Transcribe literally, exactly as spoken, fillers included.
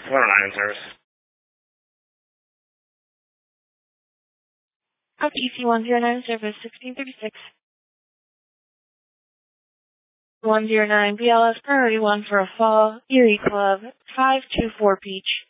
one oh nine service. Up E C one zero nine service, sixteen thirty-six. one zero nine B L S priority one for a fall, Erie Club, five two four Peach.